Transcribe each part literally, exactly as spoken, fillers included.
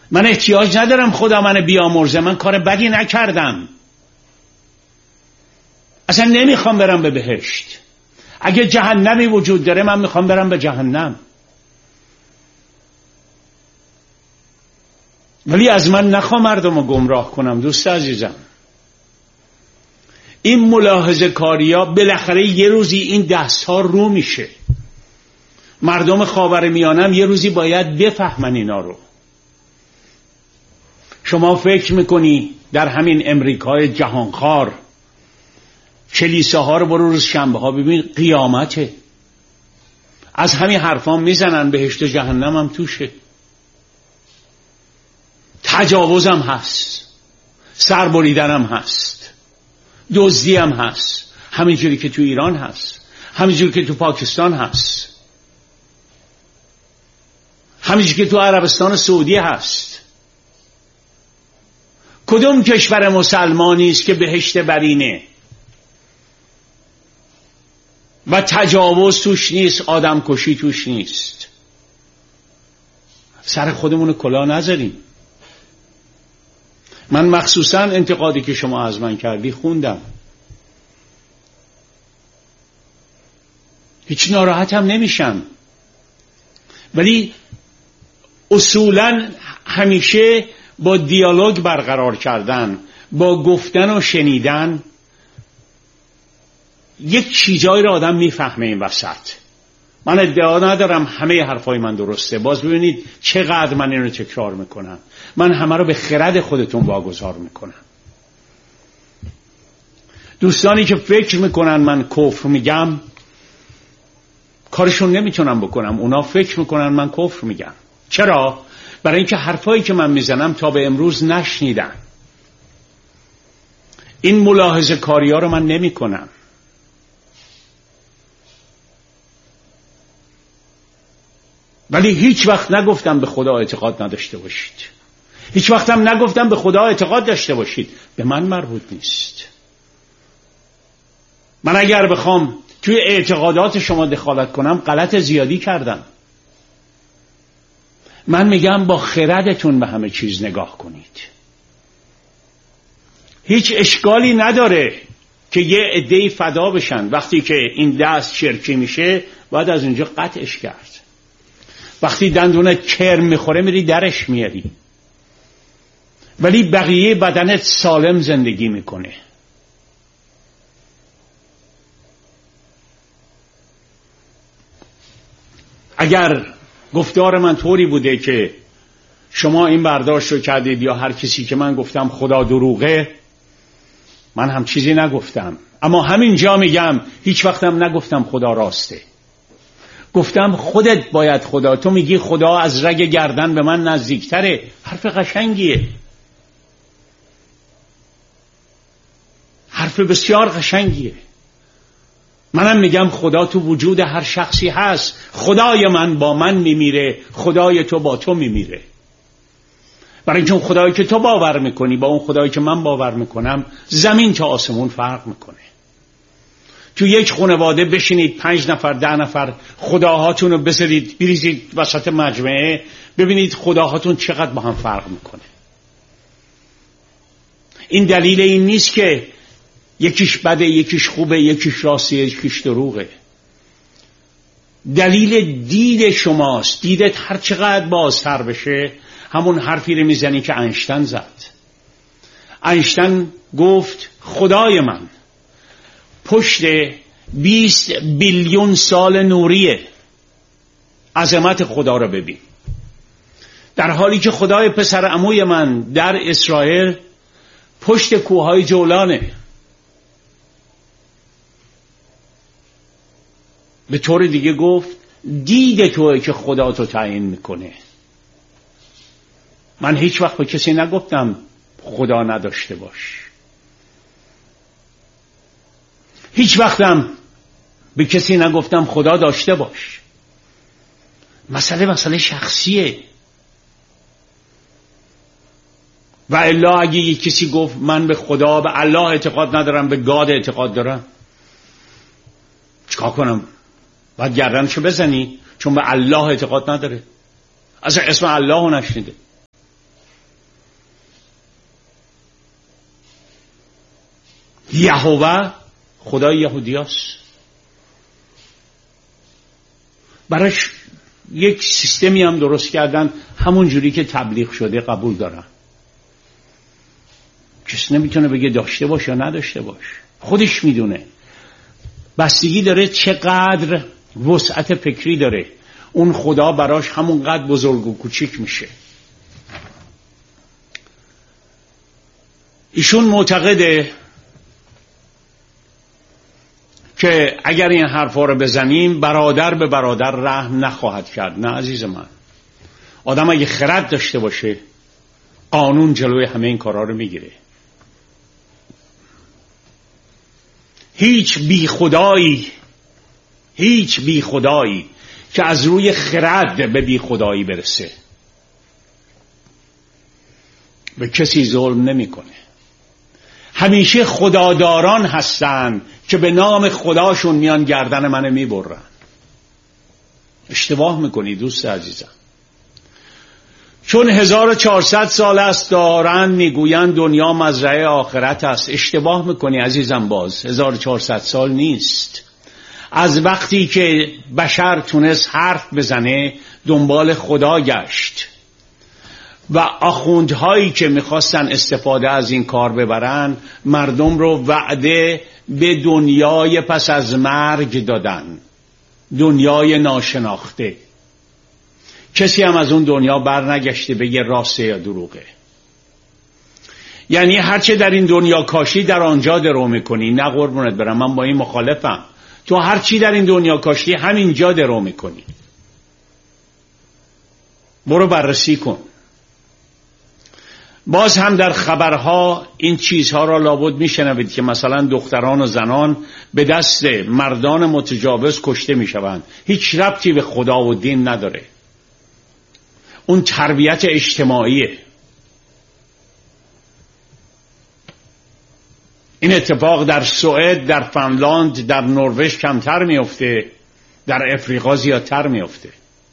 من احتیاج ندارم خدا من بیامرزه، من کار بدی نکردم، اصلا نمیخوام برم به بهشت. اگه جهنمی وجود داره من میخوام برم به جهنم. ولی از من نخواه مردم رو گمراه کنم. دوست عزیزم، این ملاحظه کاریا بالاخره یه روزی این دست ها رو میشه. مردم خاورمیانه یه روزی باید بفهمن اینا رو. شما فکر میکنی در همین امریکای جهانخوار کلیسه ها رو برو روز شنبه ها ببین قیامته، از همین حرفا میزنن بهشت و جهنم هم توشه، تجاوزم هست، سربریدنم هست، دزدی هم هست، همینجوری که تو ایران هست، همینجوری که تو پاکستان هست، همینجوری که تو عربستان سعودی هست. کدوم کشور مسلمانی است که بهشت برینه و تجاوز توش نیست، آدم کشی توش نیست؟ سر خودمون کلاه نذاریم. من مخصوصا انتقادی که شما از من کردی خوندم، هیچ ناراحتم نمیشم، ولی اصولا همیشه با دیالوگ برقرار کردن، با گفتن و شنیدن یک چیزایی رو آدم میفهمه این وسط. من ادعا ندارم همه حرفای من درسته، باز ببینید چقدر من این رو تکرار میکنم. من همه رو به خرد خودتون واگذار میکنم. دوستانی که فکر میکنن من کفر میگم کارشون نمیتونم بکنم. اونا فکر میکنن من کفر میگم. چرا؟ برای اینکه حرفایی که من میزنم تا به امروز نشنیدن. این ملاحظه کاری ها رو من نمی کنم. ولی هیچ وقت نگفتم به خدا اعتقاد نداشته باشید، هیچ وقتم نگفتم به خدا اعتقاد داشته باشید. به من مربوط نیست. من اگر بخوام توی اعتقادات شما دخالت کنم غلط زیادی کردم. من میگم با خردتون به همه چیز نگاه کنید. هیچ اشکالی نداره که یه عده‌ای فدا بشن. وقتی که این دست شرکی میشه باید از اونجا قطعش کرد. وقتی دندون کرم میخوره میری درش میاری، ولی بقیه بدنت سالم زندگی میکنه. اگر گفتار من طوری بوده که شما این برداشت رو کردید یا هر کسی که من گفتم خدا دروغه، من هم چیزی نگفتم. اما همین جا میگم هیچ وقتم نگفتم خدا راسته. گفتم خودت باید خدا. تو میگی خدا از رگ گردن به من نزدیکتره. حرف قشنگیه، حرف بسیار قشنگیه. منم میگم خدا تو وجود هر شخصی هست. خدای من با من میمیره، خدای تو با تو میمیره. برای چون خدایی که تو باور میکنی با اون خدایی که من باور میکنم زمین تا آسمون فرق میکنه. تو یک خانواده بشینید پنج نفر ده نفر خداهاتون رو بذارید بریزید وسط مجمعه، ببینید خداهاتون چقدر با هم فرق میکنه. این دلیل این نیست که یکیش بده یکیش خوبه یکیش راسته یکیش دروغه. دلیل دید شماست. دیدت هر چقدر بازتر بشه همون حرفی رو میزنی که اینشتین زد. اینشتین گفت خدای من پشت بیست بیلیون سال نوریه. عظمت خدا رو ببین. در حالی که خدای پسر عموی من در اسرائیل پشت کوههای جولانه. به طور دیگه گفت دید توئه که خدا تو تعیین میکنه. من هیچ وقت به کسی نگفتم خدا نداشته باش. هیچ وقتم به کسی نگفتم خدا داشته باش. مسئله مسئله شخصیه. و الا اگه یک کسی گفت من به خدا به الله اعتقاد ندارم به گاد اعتقاد دارم، چیکار کنم؟ باید گردنشو بزنی، چون به الله اعتقاد نداره، اصلا اسم الله رو نشنیده. یهوه خدای یهودیاست. براش یک سیستمی هم درست کردن، همون جوری که تبلیغ شده قبول دارن. کسی نمیتونه بگه داشته باش یا نداشته باش، خودش میدونه. بستگی داره چقدر وسعت فکری داره، اون خدا براش همونقدر بزرگ و کوچیک میشه. ایشون معتقده که اگر این حرفا رو بزنیم برادر به برادر رحم نخواهد کرد. نه عزیز من، آدم اگه خرد داشته باشه قانون جلوی همه این کارا رو میگیره. هیچ بی خدایی هیچ بی خدایی که از روی خرد به بی خدایی برسه به کسی ظلم نمیکنه. همیشه خداداران هستن که به نام خداشون میان گردن منو میبرن. اشتباه میکنی دوست عزیزم. چون هزار و چهارصد سال است دارن میگوین دنیا مزرعه آخرت است. اشتباه میکنی عزیزم، باز هزار و چهارصد سال نیست. از وقتی که بشر تونست حرف بزنه دنبال خدا گشت و آخوندهایی که میخواستن استفاده از این کار ببرن مردم رو وعده به دنیای پس از مرگ دادن، دنیای ناشناخته. کسی هم از اون دنیا بر نگشته بگه راسته یا دروغه. یعنی هرچه در این دنیا کاشی در آنجا درو میکنی. نه قربونت برم، من با این مخالفم. تو هرچی در این دنیا کاشی همینجا درو میکنی. برو بررسی کن. باز هم در خبرها این چیزها را لابد میشنوید که مثلا دختران و زنان به دست مردان متجاوز کشته میشوند. هیچ ربطی به خدا و دین نداره. اون تربیت اجتماعیه. این اتفاق در سوئد، در فنلاند، در نروژ کمتر میفته، در افریقا زیادتر میفته.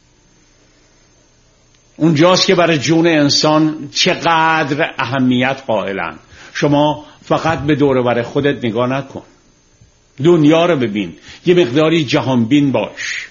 اونجاست که برای جون انسان چقدر اهمیت قائلن. شما فقط به دور و بر خودت نگاه نکن، دنیا رو ببین، یه مقداری جهانبین باش.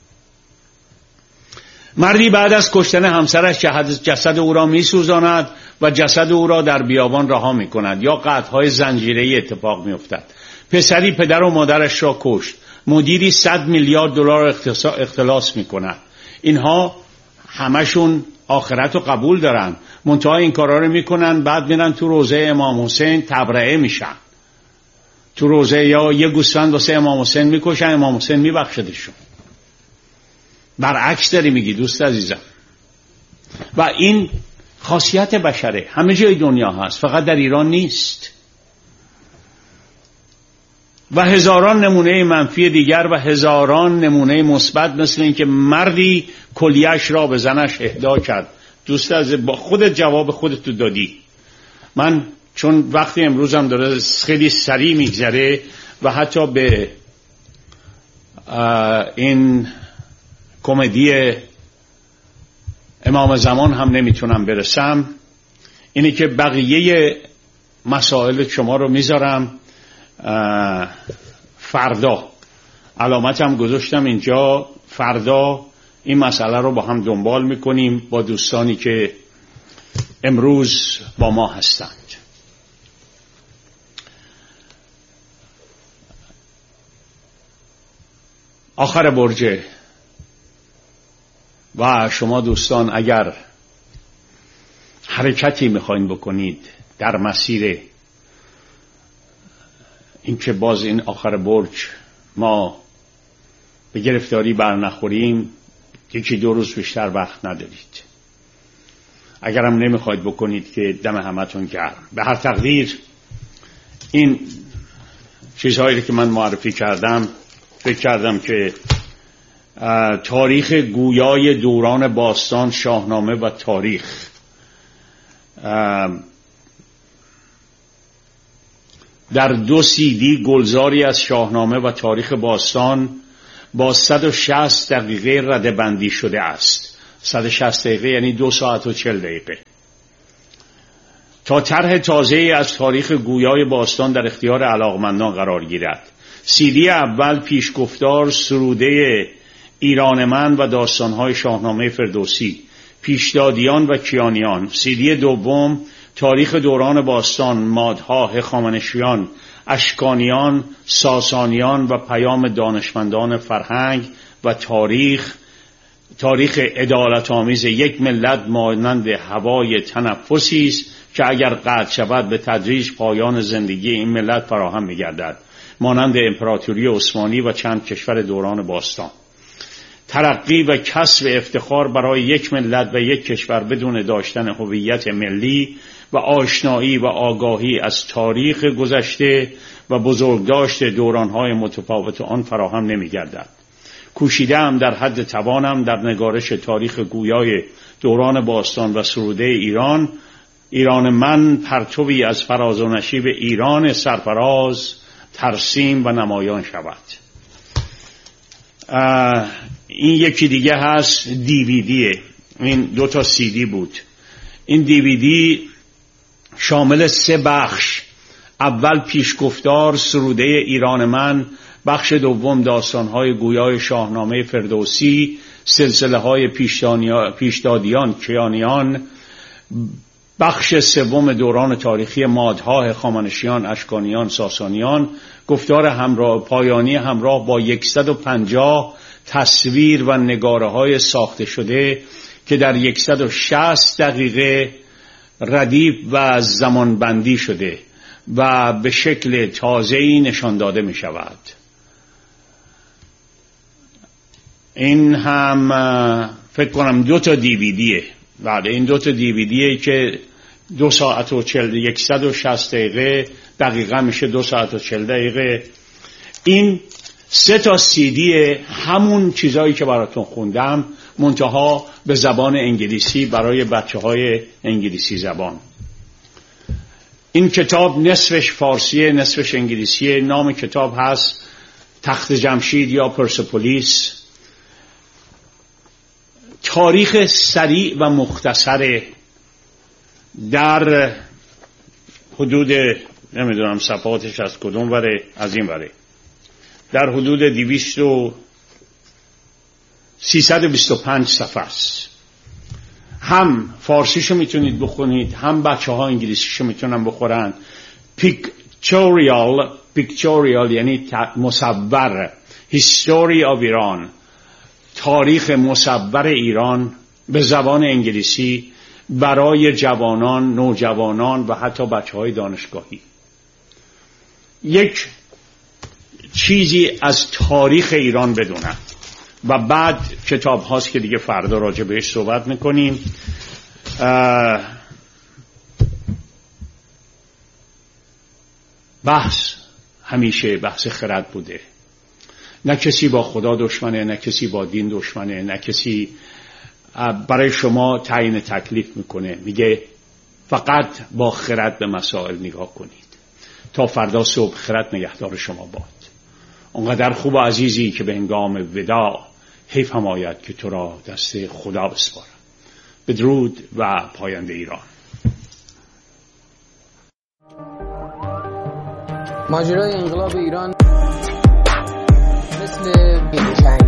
مردی بعد از کشتن همسرش جسد او را میسوزاند و جسد او را در بیابان رها میکند یا قطعهای زنجیره‌ای اتفاق میافتد. پسری پدر و مادرش را کشت. مدیری صد میلیارد دلار اختلاس میکند. اینها همشون آخرت رو قبول دارن، منتها این کارا رو میکنن بعد میرن تو روزه امام حسین تبرئه میشن. تو روزه یا یه گوسفند واسه امام حسین میکشن، امام حسین میبخشدشون. برعکس داری میگی دوست عزیزم. و این خاصیت بشره، همه جای دنیا هست، فقط در ایران نیست. و هزاران نمونه منفی دیگر و هزاران نمونه مثبت، مثل این که مردی کلیه‌اش را به زنش اهدا کرد. دوست عزیز، با خودت جواب خودت دادی. من چون وقتی امروزم داره خیلی سریع میگذره و حتی به این کمدی امام زمان هم نمیتونم برسم، اینی که بقیه مسائل شما رو میذارم فردا. علامتم گذاشتم اینجا، فردا این مسئله رو با هم دنبال میکنیم با دوستانی که امروز با ما هستند. آخر برجه و شما دوستان اگر حرکتی میخواین بکنید در مسیر این که باز این آخر برج ما به گرفتاری بر نخوریم، یکی دو روز بیشتر وقت ندارید. اگرم نمیخواید بکنید که دم همتون گرم. به هر تقدیر این چیزهایی که من معرفی کردم فکر کردم که تاریخ گویای دوران باستان، شاهنامه و تاریخ در دو سیدی گلزاری از شاهنامه و تاریخ باستان با صد و شصت دقیقه رده بندی شده است. صد و شصت دقیقه یعنی دو ساعت و چل دقیقه. تا طرح تازه‌ای از تاریخ گویای باستان در اختیار علاقمندان قرار گیرد. سیدی اول پیشگفتار سروده ایران من و داستان‌های شاهنامه فردوسی، پیشدادیان و کیانیان. سیدی دوم تاریخ دوران باستان، مادها، هخامنشیان، اشکانیان، ساسانیان و پیام دانشمندان فرهنگ و تاریخ. تاریخ عدالت‌آمیز یک ملت مانند هوای تنفسی است که اگر قطع شود به تدریج پایان زندگی این ملت فراهم می‌گردد، مانند امپراتوری عثمانی و چند کشور دوران باستان. ترقی و کسب افتخار برای یک ملت و یک کشور بدون داشتن هویت ملی و آشنایی و آگاهی از تاریخ گذشته و بزرگداشت دوران‌های متفاوت آن فراهم نمی‌گردد. کوشیده‌ام در حد توانم در نگارش تاریخ گویای دوران باستان و سروده ایران، ایران من پرتوی از فراز و نشیب ایران سرفراز ترسیم و نمایان شود. این یکی دیگه هست، دیویدیه. این دو تا سیدی بود. این دیویدی شامل سه بخش. اول پیشگفتار سروده ایران من، بخش دوم داستان‌های گویای شاهنامه فردوسی، سلسله‌های پیشدادیان، کیانیان، بخش سوم دوران تاریخی مادها، هخامنشیان، اشکانیان، ساسانیان. گفتار همراه پایانی همراه با صد و پنجاه تصویر و نگاره‌های ساخته شده که در صد و شصت دقیقه ردیف و زمانبندی شده و به شکل تازه‌ای نشان داده می شود. این هم فکر کنم دو تا دیویدیه. بعد این دو تا دیویدیه که دو ساعت و چل صد و شصت دقیقه دقیقا میشه دو ساعت و چل دقیقه. این سه تا سیدی همون چیزایی که براتون خوندم، منتها به زبان انگلیسی برای بچه های انگلیسی زبان. این کتاب نصفش فارسیه نصفش انگلیسیه. نام کتاب هست تخت جمشید یا پرسپولیس. تاریخ سریع و مختصر در حدود نمیدونم صفحاتش از کدوم وره، از این وره، در حدود دویست و سیصد و بیست و پنج صفحه است. هم فارسیشو میتونید بخونید، هم بچه ها انگلیسیشو میتونن بخورن. پیکتوریال، پیکتوریال یعنی مصور، هیستوری آف ایران، تاریخ مصور ایران به زبان انگلیسی برای جوانان، نوجوانان و حتی بچه های دانشگاهی. یک چیزی از تاریخ ایران بدونن و بعد کتاب هاست که دیگه فردا راجع بهش صحبت میکنیم. بحث همیشه بحث خرد بوده. نه کسی با خدا دشمنه، نه کسی با دین دشمنه، نه کسی برای شما تعیین تکلیف میکنه. میگه فقط با خرد به مسائل نگاه کنید. تا فردا صبح خرد نگهدار شما باد. اونقدر خوب و عزیزی که به هنگام وداع حیف هم آید که تو را دست خدا بسپارم. بدرود و پاینده ایران. ماجرای انقلاب ایران مثل جنگ.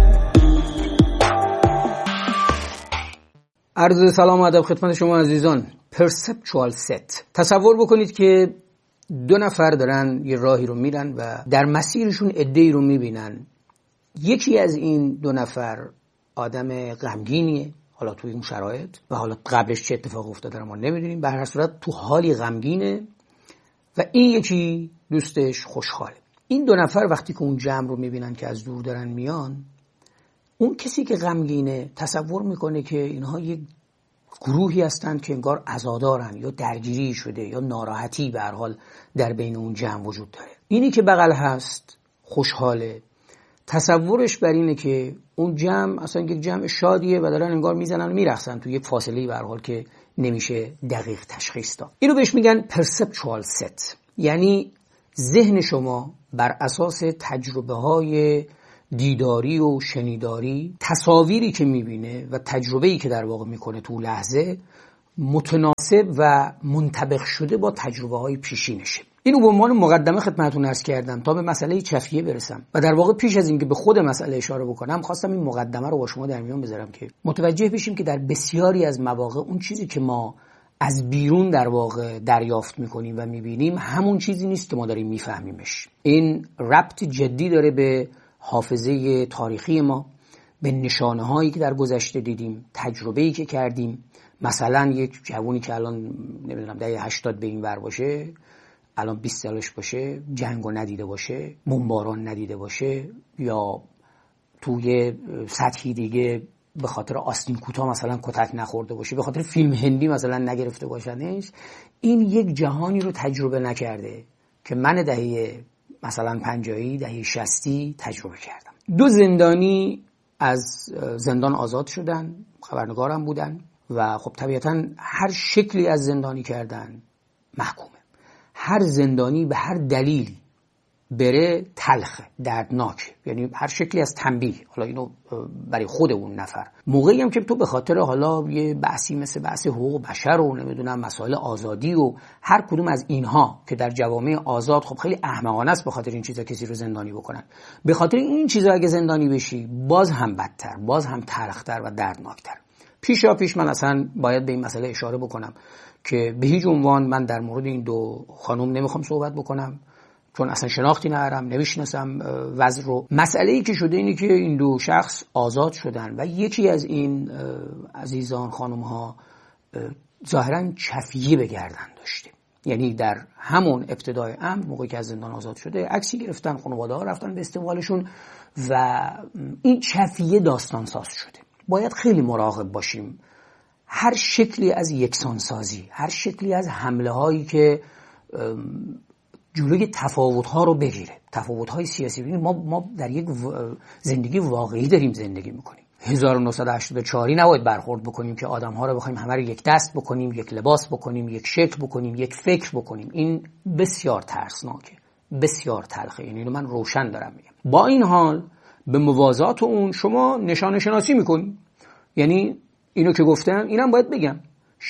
عرض سلام و ادب خدمت شما عزیزان. پرسپچوال ست. تصور بکنید که دو نفر دارن یه راهی رو میرن و در مسیرشون عده‌ای رو میبینن. یکی از این دو نفر آدم غمگینیه، حالا توی اون شرایط، و حالا قبلش چه اتفاق افتاده رو ما نمیدونیم. به هر صورت تو حالی غمگینه و این یکی دوستش خوشحاله. این دو نفر وقتی که اون جمع رو میبینن که از دور دارن میان، اون کسی که غمگینه تصور میکنه که اینها یک گروهی هستند که انگار عزادارن یا درگیری شده یا ناراحتی به هر حال در بین اون جمع وجود داره. اینی که بغل هست خوشحاله، تصورش بر اینه که اون جمع اصلا یک جمع شادیه و دارن انگار میزنن و میرقصن تو یک فاصله به هر حال که نمیشه دقیق تشخیص داد. اینو بهش میگن پرسپچوال ست، یعنی ذهن شما بر اساس تجربه های دیداری و شنیداری، تصاویری که میبینه و تجربه‌ای که در واقع میکنه تو لحظه، متناسب و منطبق شده با تجربه های پیشینشه. اینو به عنوان مقدمه خدمتتون عرض کردم تا به مسئله چفیه برسم و در واقع پیش از اینکه به خود مسئله اشاره بکنم خواستم این مقدمه رو با شما در میان بذارم که متوجه بشیم که در بسیاری از مواقع اون چیزی که ما از بیرون در واقع دریافت میکنیم و میبینیم همون چیزی نیست که ما داریم میفهمیمش. این ربط جدی داره به حافظه تاریخی ما، به نشانه هایی که در گذشته دیدیم، تجربه‌ای که کردیم. مثلا یک جوونی که الان نمیدونم دهه هشتاد به این ور باشه، الان بیست سالش باشه، جنگو ندیده باشه، بمباران ندیده باشه، یا توی سطحی دیگه به خاطر آستین کوتاه مثلا کتک نخورده باشه، به خاطر فیلم هندی مثلا نگرفته باشنش، این یک جهانی رو تجربه نکرده که من دهه مثلا پنجاهی دهه شصتی تجربه کردم. دو زندانی از زندان آزاد شدن، خبرنگارم بودن و خب طبیعتا هر شکلی از زندانی کردن محکومه. هر زندانی به هر دلیلی بره تلخه، دردناک، یعنی هر شکلی از تنبیه. حالا اینو برای خود اون نفر، موقعی هم که تو به خاطر حالا یه بحثی مثل بحث حقوق بشر و نمیدونم مسائل آزادی و هر کدوم از اینها که در جوامع آزاد خب خیلی احمقانه است به خاطر این چیزا کسی رو زندانی بکنن، به خاطر این چیزا اگه زندانی بشی باز هم بدتر، باز هم تلختر و دردناکتر. پیشا پیش من اصلا باید به این مسئله اشاره بکنم که به هیچ عنوان من در مورد این دو خانم نمیخوام صحبت بکنم، چون اصلا شناختی ندارم، نمیشناسم وضع رو. مسئله ای که شده اینه که این دو شخص آزاد شدن و یکی از این عزیزان خانم ها ظاهرا چفیه به گردن داشته. یعنی در همون ابتدای امر موقعی که از زندان آزاد شده عکسی گرفتن، خانواده ها رفتن به استقبالشون و این چفیه داستان ساز شده. باید خیلی مراقب باشیم. هر شکلی از یکسانسازی، هر شکلی از حمله هایی که جلوی تفاوت ها رو بگیره، تفاوت های سیاسی، ما ما در یک زندگی واقعی داریم زندگی میکنیم. هزار و نهصد و هشتاد و چهار نباید برخورد بکنیم که آدم ها رو بخوایم همه رو یک دست بکنیم، یک لباس بکنیم، یک شکل بکنیم، یک فکر بکنیم. این بسیار ترسناکه، بسیار تلخه. این اینو من روشن دارم میگم. با این حال به موازات اون شما نشانه شناسی میکنید. یعنی اینو که گفتم اینم باید بگم،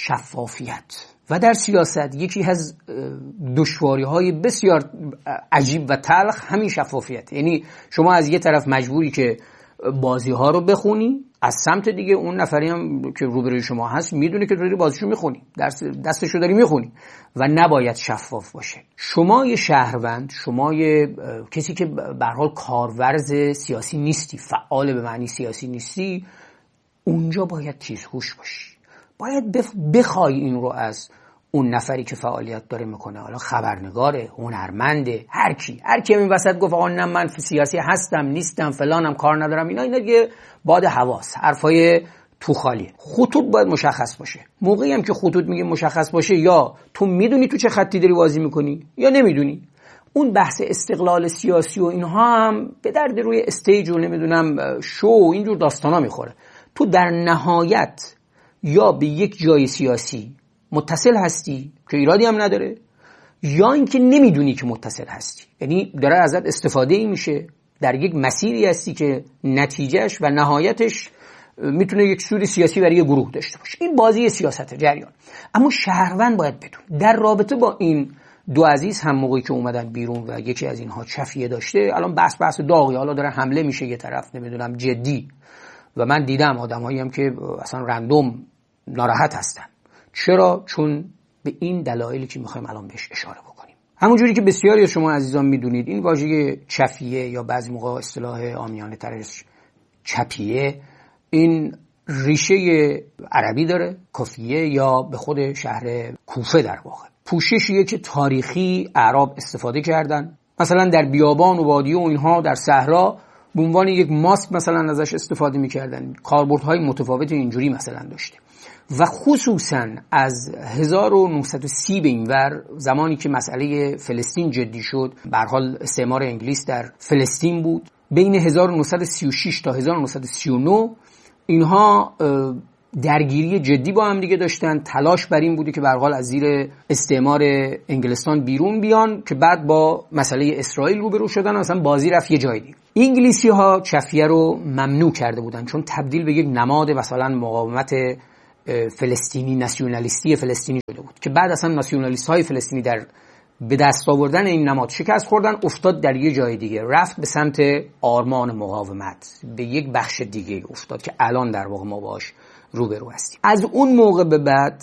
شفافیت. و در سیاست یکی از دشواری‌های بسیار عجیب و تلخ همین شفافیت. یعنی شما از یه طرف مجبوری که بازی‌ها رو بخونی، از سمت دیگه اون نفری هم که روبروی شما هست میدونه که داری بازیشو میخونی، درس دستشو داری میخونی و نباید شفاف باشه. شما یه شهروند، شما یه کسی که به هر حال کارورز سیاسی نیستی، فعال به معنی سیاسی نیستی، اونجا باید تیزهوش باشی. باید بخوای این رو از اون نفری که فعالیت داره میکنه، حالا خبرنگاره، هنرمنده، هر کی هر کی این وسط گفت آقا نه من سیاسی هستم نیستم فلانم کار ندارم، اینا اینا دیگه باد حواس، حرفای تو خالیه. خطوط باید مشخص باشه. موقعی هم که خطوط میگه مشخص باشه، یا تو میدونی تو چه خطی داری بازی میکنی یا نمیدونی. اون بحث استقلال سیاسی و اینها هم به درد روی استیج و نمیدونم شو اینجور داستانا میخوره. تو در نهایت یا به یک جای سیاسی متصل هستی که ایرادی هم نداره، یا اینکه نمیدونی که متصل هستی، یعنی داره ازت استفاده ای میشه، در یک مسیری هستی که نتیجهش و نهایتش میتونه یک سود سیاسی برای گروه داشته باشه. این بازی سیاست جریان. اما شهروند باید بدون. در رابطه با این دو عزیز هم موقعی که اومدن بیرون و یکی از اینها چفیه داشته، الان بحث بحث داغی، حالا داره حمله میشه یه طرف نمیدونم جدی، و من دیدم آدمایی هم که اصلا رندوم ناراحت هستن. چرا؟ چون به این دلایلی که میخوایم الان بهش اشاره بکنیم. همونجوری که بسیاری از شما عزیزان میدونید این واژه چفیه یا بعضی موقع اصطلاح عامیانه ترش چپیه، این ریشه عربی داره، کفیه، یا به خود شهر کوفه در واقع. پوششیه که تاریخی اعراب استفاده کردن، مثلا در بیابان و وادی و اینها در صحرا به عنوان یک ماسک مثلا ازش استفاده میکردن. کاربردهای متفاوت اینجوری مثلا داشته. و خصوصا از هزار و نهصد و سی به این ور، زمانی که مسئله فلسطین جدی شد، به هر حال استعمار انگلیس در فلسطین بود، بین هزار و نهصد و سی و شش تا هزار و نهصد و سی و نه اینها درگیری جدی با هم دیگه داشتن. تلاش بر این بوده که به هر حال از زیر استعمار انگلستان بیرون بیان، که بعد با مسئله اسرائیل روبرو شدن و مثلا بازی رفت یه جای دیگه. انگلیسی ها چفیه رو ممنوع کرده بودن چون تبدیل به یک نماد مثلا مقاومت فلسطینی ناسیونالیستی فلسطینی شده بود که بعد اصلا ناسیونالیست های فلسطینی در به دست آوردن این نماد شکست خوردن، افتاد در یه جای دیگه، رفت به سمت آرمان مقاومت، به یک بخش دیگه افتاد که الان در واقع ما باش روبرو هستیم. از اون موقع به بعد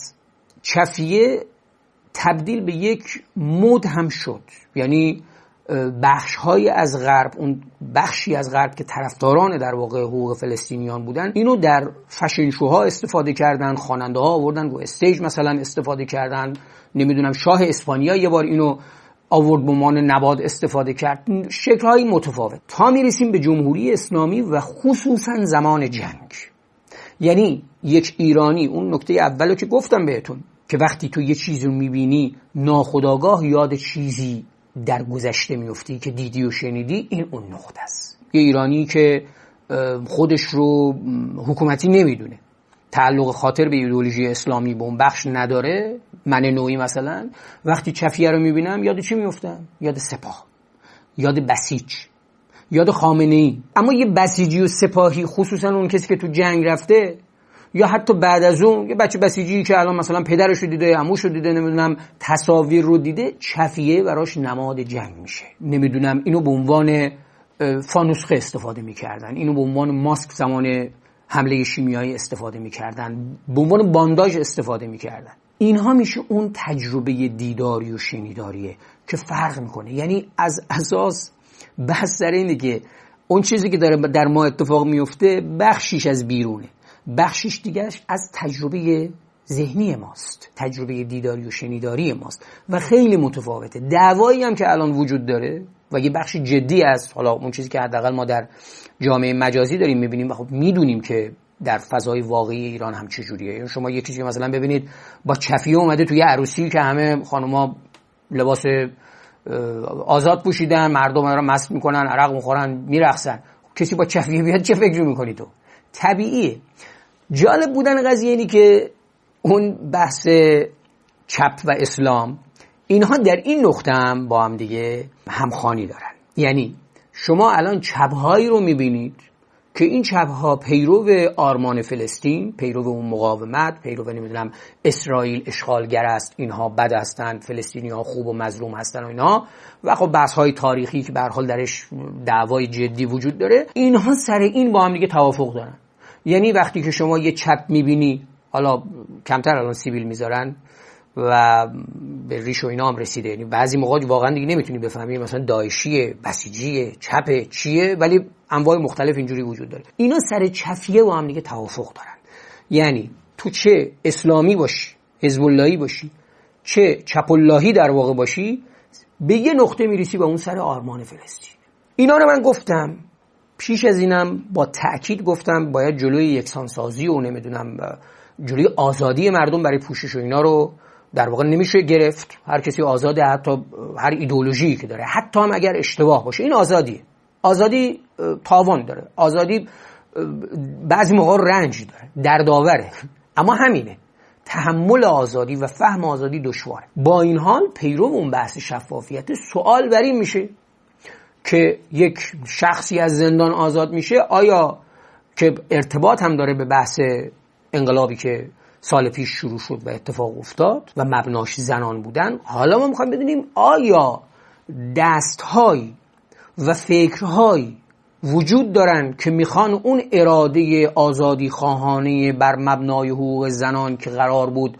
چفیه تبدیل به یک مد هم شد، یعنی بخش های از غرب، اون بخشی از غرب که طرفداران در واقع حقوق فلسطینیان بودن، اینو در فشن شوها استفاده کردن، خواننده ها آوردن رو استیج مثلا استفاده کردن، نمیدونم شاه اسپانیا یه بار اینو آورد به عنوان نباد استفاده کرد، شکل‌های متفاوت، تا میرسیم به جمهوری اسلامی و خصوصا زمان جنگ. یعنی یک ایرانی، اون نکته اولو که گفتم بهتون که وقتی تو یه چیزی رو میبینی ناخودآگاه یاد چیزی در گذشته میفتی که دیدی و شنیدی، این اون نقطه است. یه ایرانی که خودش رو حکومتی نمیدونه، تعلق خاطر به ایدئولوژی اسلامی به اون بخش نداره، من نوعی مثلا وقتی چفیه رو میبینم یاد چی میفتم؟ یاد سپاه، یاد بسیج، یاد خامنه‌ای. اما یه بسیجی و سپاهی، خصوصا اون کسی که تو جنگ رفته یا حتی بعد از اون یه بچه بسیجی که الان مثلا پدرش رو دیده، عموش رو دیده، نمیدونم تصاویر رو دیده، چفیه براش نماد جنگ میشه. نمیدونم اینو به عنوان فانوسخه استفاده میکردن، اینو به عنوان ماسک زمان حمله شیمیایی استفاده میکردن، به عنوان بانداژ استفاده میکردن. اینها میشه اون تجربه دیداری و شنیداریه که فرق میکنه. یعنی از اساس بحث سر اینه که اون چیزی که داره در ما اتفاق میفته بخشیش از بیرونه، بخشش دیگرش از تجربه ذهنی ماست، تجربه دیداری و شنیداری ماست و خیلی متفاوته. دعوایی هم که الان وجود داره و یه بخش جدی از حالا اون چیزی که حداقل ما در جامعه مجازی داریم میبینیم و خب میدونیم که در فضای واقعی ایران هم چجوریه. یعنی شما یه چیزی مثلا ببینید با چفیه اومده توی عروسی که همه خانوما لباس آزاد پوشیدن، مردم دارن مست میکنن، عرق میخورن، میرقصن، کسی با چفیه بیاد چه فکری میکنی تو؟ طبیعیه. جالب بودن قضیه اینی که اون بحث چپ و اسلام، اینها در این نقطه هم با هم دیگه همخوانی دارن. یعنی شما الان چپ‌هایی رو میبینید که این چپ‌ها پیرو آرمان فلسطین، پیرو اون مقاومت، پیرو نمیدونم اسرائیل اشغالگر است، اینها بد هستند، فلسطینی‌ها خوب و مظلوم هستن و اینا، و خب بحث‌های تاریخی که به هر حال درش دعوای جدی وجود داره، اینها سر این با هم دیگه توافق دارن. یعنی وقتی که شما یه چپ میبینی، حالا کمتر الان سیبیل میذارن و به ریش و اینا هم رسیده، یعنی بعضی موقع واقعا دیگه نمیتونی بفهمی مثلا داعشیه، بسیجیه، چپه، چیه، ولی انواع مختلف اینجوری وجود داره. اینا سر چفیه با هم دیگه توافق دارن. یعنی تو چه اسلامی باشی، حزب اللهی باشی، چه چپ اللهی در واقع باشی، به یه نقطه میرسی با اون سر آرمان فلسطین. اینا رو من گفتم، پیش از اینم با تأکید گفتم باید جلوی یکسانسازی و نمیدونم جلوی آزادی مردم برای پوشش و اینا رو در واقع نمیشه گرفت. هر کسی آزاده، حتی هر ایدئولوژی که داره، حتی هم اگر اشتباه باشه، این آزادیه. آزادی تاوان داره، آزادی بعضی موقع رنج داره، دردآوره، اما همینه. تحمل آزادی و فهم آزادی دشواره. با این حال پیرو اون بحث شفافیت، سوال بر این میشه که یک شخصی از زندان آزاد میشه، آیا که ارتباط هم داره به بحث انقلابی که سال پیش شروع شد و اتفاق افتاد و مبناش زنان بودن، حالا ما میخوایم بدونیم آیا دست‌های و فکرهای وجود دارن که میخوان اون اراده آزادی خواهانه بر مبنای حقوق زنان که قرار بود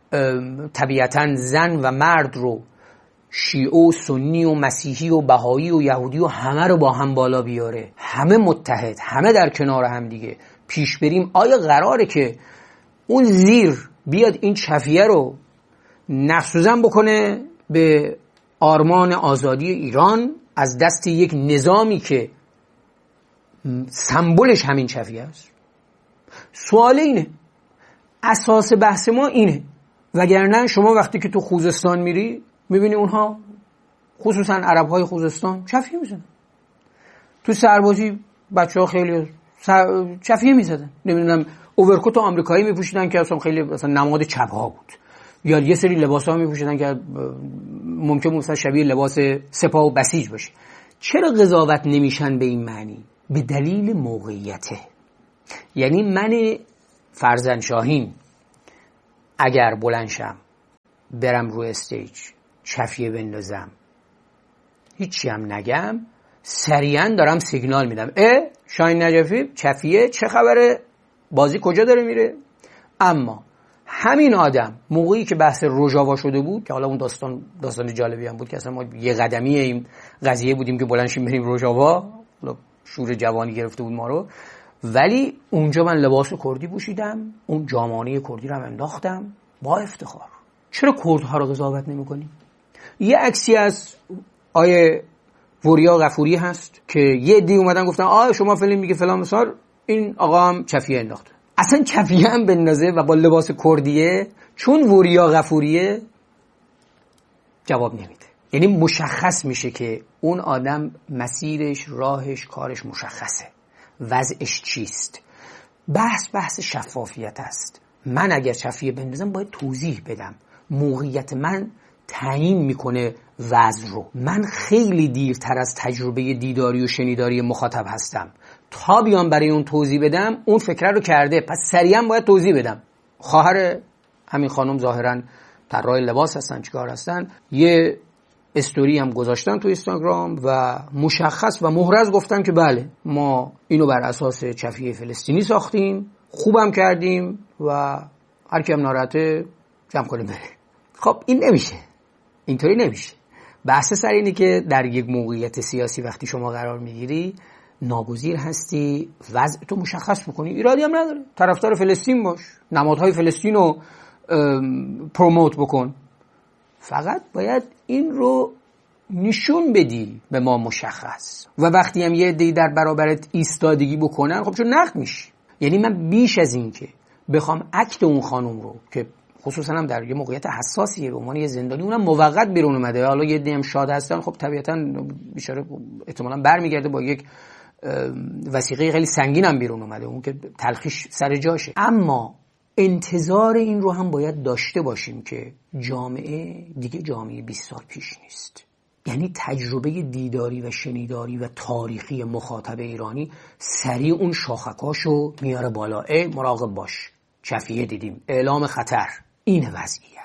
طبیعتاً زن و مرد رو، شیعه و سنی و مسیحی و بهایی و یهودی و همه رو با هم بالا بیاره، همه متحد، همه در کنار هم دیگه پیش بریم، آیا قراره که اون زیر بیاد این چفیه رو نفسوزن بکنه به آرمان آزادی ایران از دست یک نظامی که سمبلش همین چفیه است؟ سوال اینه، اساس بحث ما اینه. وگرنه شما وقتی که تو خوزستان میری میبینی اونها، خصوصا عربهای خوزستان، چفیه میزنن. تو سربازی بچه ها خیلی سر... چفیه میزدن، نمیدونم اوورکوت آمریکایی میپوشیدن که اصلا خیلی مثلا نماد چپ ها بود، یا یه سری لباس ها میپوشیدن که ممکن مثلا شبیه لباس سپاه و بسیج باشه. چرا قضاوت نمیشن به این معنی؟ به دلیل موقعیته. یعنی من فرزند شاهین اگر بلنشم برم روی استیج چفیه بندازم هیچی هم نگم، سریعا دارم سیگنال میدم اه شاهین نجفی چفیه، چه خبره، بازی کجا داره میره. اما همین آدم موقعی که بحث روژاوا شده بود، که حالا اون داستان داستان جالبی هم بود که اصلا ما یه قدمی این قضیه بودیم که بلنشیم بریم روژاوا، شور جوانی گرفته بود ما رو، ولی اونجا من لباس کردی پوشیدم، اون جامانه کردی رو هم انداختم با افتخار. چرا کردها رو قضاوت نمی‌کنی؟ یه عکسی از آیه وریا غفوری هست که یه عده‌ای اومدن گفتن آ شما فیلم میگه فلان مثال، این آقا هم چفیه انداخته. اصلا چفیه هم بندازه و با لباس کردیه، چون وریا غفوریه جواب نمیده. یعنی مشخص میشه که اون آدم مسیرش، راهش، کارش مشخصه، وضعش چیست. بحث بحث شفافیت است. من اگر چفیه بندازم باید توضیح بدم، موقعیت من تعیین میکنه وضع رو. من خیلی دیرتر از تجربه دیداری و شنیداری مخاطب هستم، تا بیام برای اون توضیح بدم اون فکره رو کرده، پس سریعا باید توضیح بدم. خواهر همین خانم ظاهرا طراح لباس هستن، چیکار هستن، یه استوری هم گذاشتن تو اینستاگرام و مشخص و محرز گفتن که بله ما اینو بر اساس چفیه فلسطینی ساختیم، خوبم کردیم و هر کی هم ناراحته جمع کنیم بره. خب این نمیشه، اینطوری نمیشه. بحث سر اینه که در یک موقعیت سیاسی وقتی شما قرار میگیری ناگزیر هستی وضع تو مشخص بکنی، ایرادی هم نداره، طرفدار فلسطین باش، نمادهای فلسطین رو پروموت بکن، فقط باید این رو نشون بدی به ما مشخص. و وقتی هم یه عده‌ای در برابرت ایستادگی بکنن، خب چون نقد میشی. یعنی من بیش از این که بخوام اکت اون خانم رو که خصوصا هم در یه موقعیت حساسیه به عنوان یه زندانی، اونم موقت بیرون اومده، حالا یه عده‌ای هم شاد هستن، خب طبیعتاً بیچاره احتمالاً برمیگرده با یک وثیقه خیلی سنگین هم بیرون اومده، اون که تلخیش سر جاشه. اما انتظار این رو هم باید داشته باشیم که جامعه دیگه جامعه بیست سال پیش نیست. یعنی تجربه دیداری و شنیداری و تاریخی مخاطب ایرانی سریع اون شاخکاشو میاره بالا، ای مراقب باش، چفیه دیدیم، اعلام خطر. این وضعیت.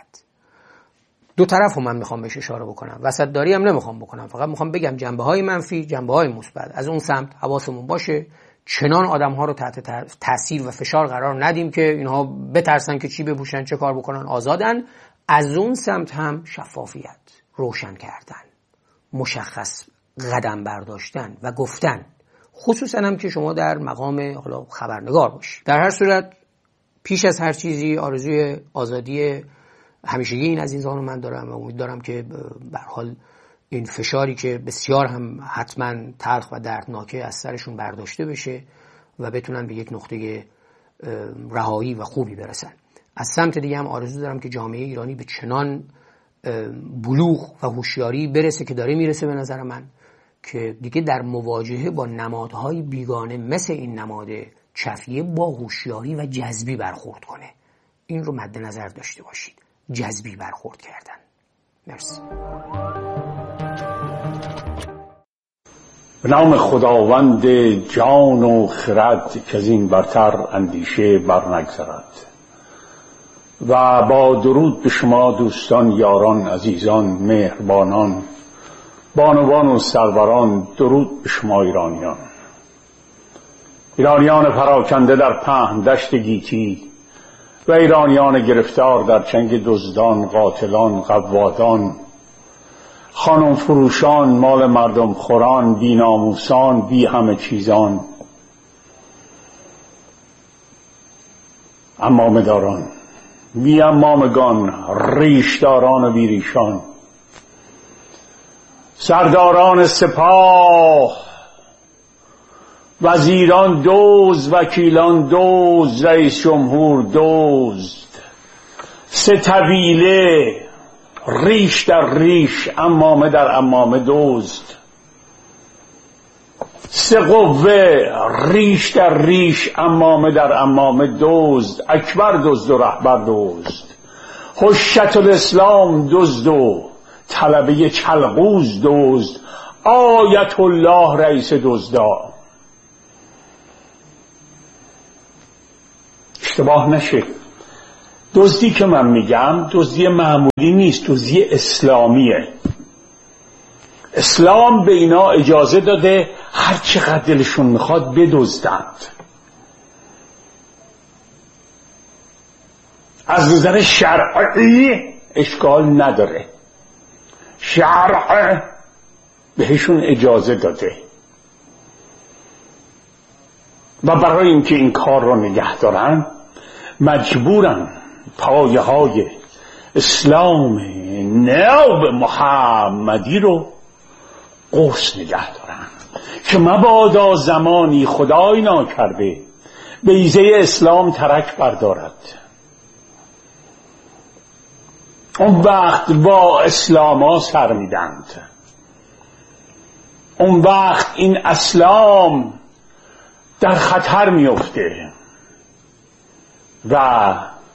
دو طرف رو من میخوام بهش اشاره بکنم، وسط داری هم نمیخوام بکنم، فقط میخوام بگم جنبه های منفی، جنبه های مثبت. از اون سمت حواسمون باشه چنان آدم ها رو تحت تاثیر و فشار قرار ندیم که اینها بترسن که چی بپوشن، چه کار بکنن، آزادن. از اون سمت هم شفافیت، روشن کردن، مشخص قدم برداشتن و گفتن، خصوصا هم که شما در مقام حالا خبرنگار باشی. در هر صورت پیش از هر چیزی آرزوی آزادی همیشگی این عزیزان رو من دارم و امیدوارم که به هر حال این فشاری که بسیار هم حتما تلخ و دردناکه از سرشون برداشته بشه و بتونن به یک نقطه رهایی و خوبی برسن. از سمت دیگه هم آرزو دارم که جامعه ایرانی به چنان بلوغ و هوشیاری برسه که داره میرسه به نظر من، که دیگه در مواجهه با نمادهای بیگانه مثل این نماد چفیه با هوشیاری و جذبی برخورد کنه. این رو مد نظر داشته باشید، جذبی برخورد کردن. مرسی. به نام خداوند جان و خرد که از این برتر اندیشه بر نگذرد. و با درود به شما دوستان، یاران، عزیزان، مهربانان، بانوان و سروران، درود به شما ایرانیان. ایرانیان پراکنده در پهن دشت گیتی و ایرانیان گرفتار در چنگ دزدان، قاتلان، قوادان، خانم فروشان، مال مردم خوران، بی ناموسان، بی همه چیزان، امامه داران، بی امامگان، ریشداران و بی ریشان، سرداران سپاه، وزیران دوز، وکیلان دوز، رئیس جمهور دوزد، سه طویله ریش در ریش، امامه در امامه دزد، سه قوه ریش در ریش، امامه در امامه دزد، اکبر دزد و رهبر دزد، حشت الاسلام دزد و طلبه چلغوز دزد، آیت الله رئیس دزدا. اشتباه نشه، دزدی که من میگم دزدی معمولی نیست، دزدی اسلامیه. اسلام به اینا اجازه داده هر چقدر دلشون میخواد بدزدند. از نظر شرعی اشکال نداره، شرع بهشون اجازه داده و برای اینکه این کار رو نگه دارن مجبورن پایه های اسلام ناب محمدی رو قرص نگه دارن که مبادا زمانی خدای ناکرده بیضه اسلام ترک بردارد. اون وقت با اسلام ها سر میدند، اون وقت این اسلام در خطر میفته و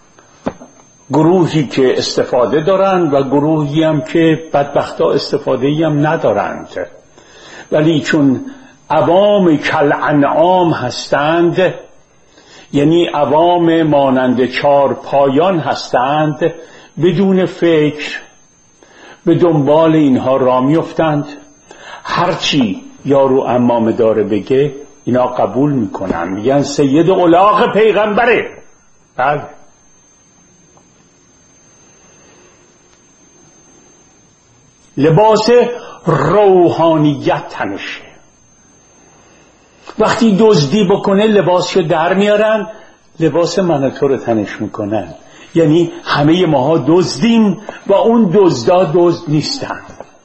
گروهی که استفاده دارند و گروهی هم که بدبختا استفاده هم ندارند، ولی چون عوام کالانعام هستند، یعنی عوام مانند چار پایان هستند، بدون فکر به دنبال اینها را میافتند. هرچی یارو امام داره بگه اینا قبول میکنن، میگن سید الاغ پیغمبره. بله، لباس روحانیت تنشه. وقتی دزدی بکنه لباسشو در میارن، لباس من تو رو تنش میکنن. یعنی همه ماها دزدیم و اون دزدا دزد نیستن.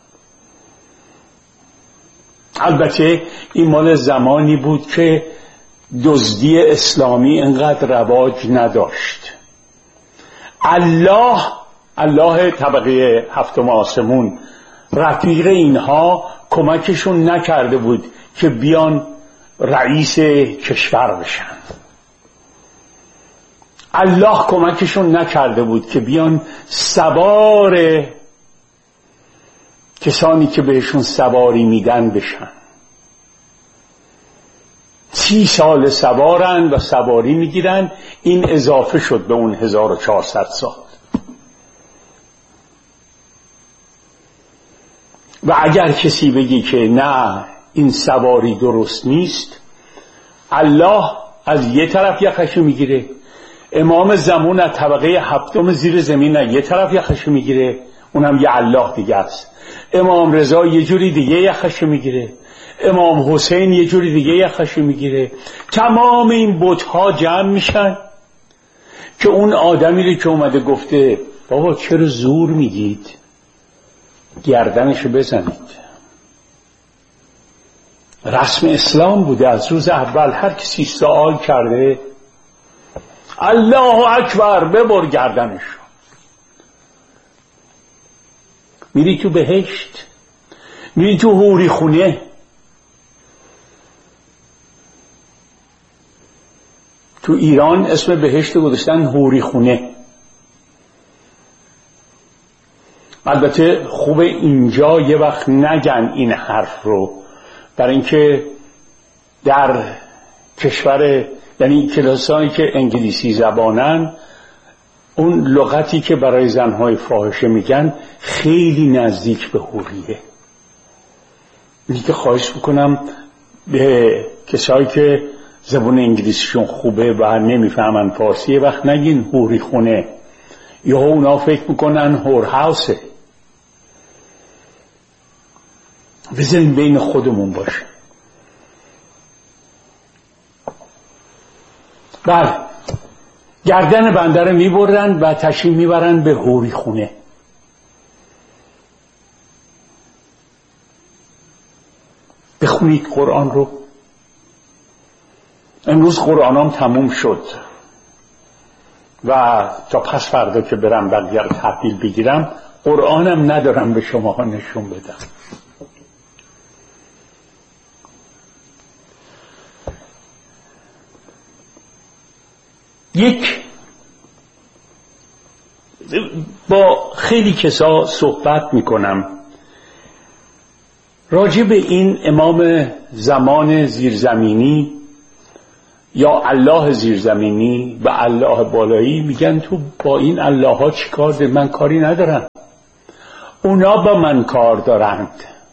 البته این مال زمانی بود که دزدی اسلامی انقدر رواج نداشت. الله الله طبقه هفتم آسمون رفیق اینها کمکشون نکرده بود که بیان رئیس کشور بشن. الله کمکشون نکرده بود که بیان سوار کسانی که بهشون سواری میدن بشن. سی سال سوارن و سواری میگیرن، این اضافه شد به اون هزار و چهارصد سال. و اگر کسی بگی که نه این سواری درست نیست، الله از یه طرف یخشو میگیره، امام زمان از طبقه هفتم زیر زمین از یه طرف یخشو میگیره، اونم یه الله دیگه است. امام رضا یه جوری دیگه یخشو میگیره، امام حسین یه جوری دیگه یخشو میگیره. تمام این بت‌ها جمع میشن که اون آدمی رو که اومده گفته بابا چرا زور میگید، گردنشو بزنید. رسم اسلام بوده از روز اول. هر کسی سوال کرده الله اکبر ببر گردنشو. میری تو بهشت، میری تو حوری خونه. تو ایران اسم بهشت گذاشتن حوری خونه. البته خوبه اینجا یه وقت نگن این حرف رو، برای اینکه در کشور، یعنی کلاسایی که انگلیسی زبانن، اون لغتی که برای زنهای فاحشه میگن خیلی نزدیک به حوریه. اینی که خواهش میکنم به کسایی که زبان انگلیسیشون خوبه و نمیفهمن فارسی وقت نگین حوری خونه، یا اونا فکر میکنن هور هاوسه. بزنین بین خودمون باشه. بله، گردن بنده رو میبرن و تشریف میبرن به حوری خونه. بخونید قرآن رو. امروز قرآنم تموم شد و تا پس فردا که برم بقیه رو تحویل بگیرم قرآنم ندارم به شما ها نشون بدم. یک با خیلی کسا صحبت میکنم راجع به این امام زمان زیرزمینی یا الله زیرزمینی و الله بالایی میگن تو با این الله ها چی کار داری؟ من کاری ندارم، اونا با من کار دارند.